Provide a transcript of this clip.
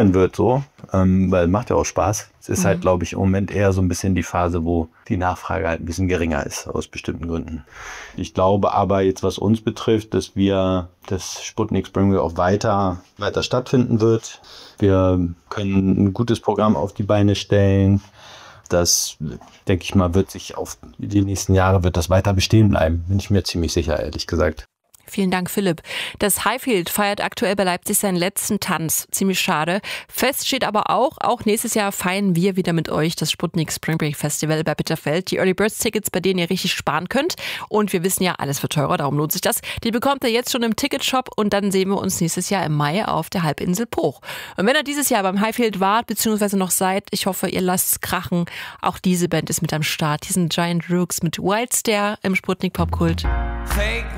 bleiben wird so, weil macht ja auch Spaß. Es ist halt, glaube ich, im Moment eher so ein bisschen die Phase, wo die Nachfrage halt ein bisschen geringer ist, aus bestimmten Gründen. Ich glaube aber jetzt, was uns betrifft, dass Sputnik Spring Break auch weiter stattfinden wird. Wir können ein gutes Programm auf die Beine stellen. Das, denke ich mal, wird sich auf die nächsten Jahre wird das weiter bestehen bleiben. Bin ich mir ziemlich sicher, ehrlich gesagt. Vielen Dank, Philipp. Das Highfield feiert aktuell bei Leipzig seinen letzten Tanz. Ziemlich schade. Fest steht aber auch nächstes Jahr feiern wir wieder mit euch das Sputnik Spring Break Festival bei Bitterfeld. Die Early Birds Tickets, bei denen ihr richtig sparen könnt. Und wir wissen ja, alles wird teurer, darum lohnt sich das. Die bekommt ihr jetzt schon im Ticketshop und dann sehen wir uns nächstes Jahr im Mai auf der Halbinsel Pooch. Und wenn ihr dieses Jahr beim Highfield wart, beziehungsweise noch seid, ich hoffe, ihr lasst es krachen. Auch diese Band ist mit am Start. Hier sind Giant Rooks mit Wild Stare im Sputnik Popkult.